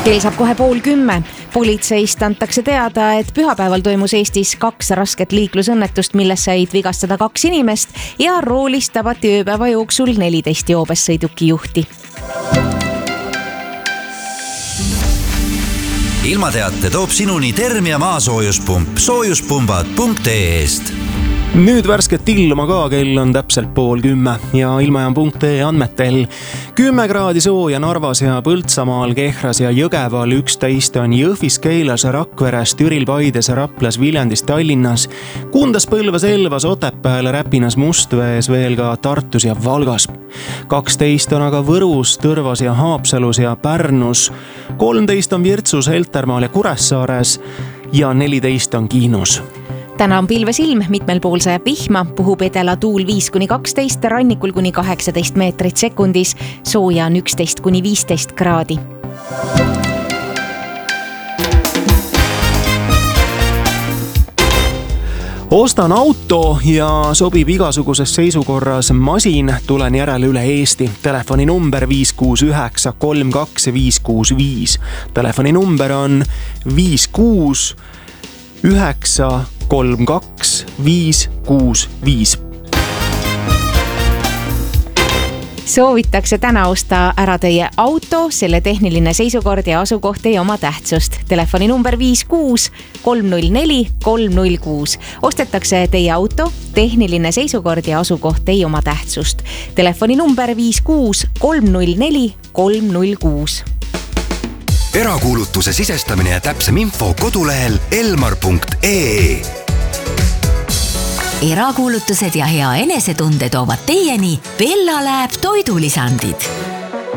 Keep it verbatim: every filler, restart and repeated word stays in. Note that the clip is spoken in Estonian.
Kell saab kohe pool kümme. Politseist antakse teada, et pühapäeval toimus Eestis kaks rasket liiklusõnnetust, milles said vigastada kaks inimest ja roolist tabati ööpäeva jooksul neliteist joobes sõiduki juhti. Ilmateate toob sinuni Termia maasoojuspump soojuspumbad punkt ee-st. Nüüd värsket ilma ka, kell on täpselt pool kümme ja ilmajaam punkt ee andmetel kümme kraadi sooja Narvas ja Põltsamaal, Kehras ja Jõgeval, üksteist on Jõhvis, Keilas, Rakveres, Türil, Paides, Raplas, Viljandis, Tallinnas, Kundas, Põlvas, Elvas, Otepääl, Räpinas, Mustvees, veel ka Tartus ja Valgas. kaksteist on aga Võrus, Tõrvas ja Haapsalus ja Pärnus, kolmteist on Virtsus, Heltermaal ja Kuressaares ja neliteist on Kihnus. Täna on pilves ilm, mitmel pool sajab vihma, puhub edela tuul viis kuni kaksteist, rannikul kuni kaheksateist meetrit sekundis, sooja on üksteist kuni viisteist kraadi. Ostan auto ja sobib igasuguses seisukorras masin, tulen järele üle Eesti. Telefoni number viis kuus üheksa kolm kaks viis kuus viis. Telefoni number on viis kuus üheksa kolm kaks viis kuus viis. Soovitakse täna osta ära teie auto, selle tehniline seisukord ja asukoht ei oma tähtsust. Telefoni number viis kuus kolm null neli kolm null kuus. Ostetakse teie auto, tehniline seisukord ja asukoht ei oma tähtsust. Telefoni number viis kuus kolm null neli kolm null kuus. Erakuulutuse sisestamine ja täpsem info kodulehel elmar punkt ee. Erakuulutused ja hea enesetunde toovad teieni Bella Lab toidulisandid.